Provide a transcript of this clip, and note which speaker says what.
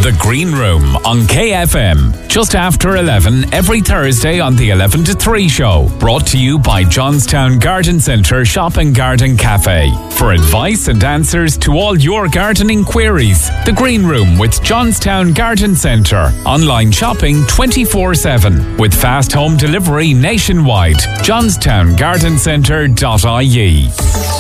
Speaker 1: The Green Room on KFM, just after 11 every Thursday on the 11 to 3 show. Brought to you by Johnstown Garden Centre Shop and Garden Cafe. For advice and answers to all your gardening queries, The Green Room with Johnstown Garden Centre. Online shopping 24/7 with fast home delivery nationwide. johnstowngardencentre.ie.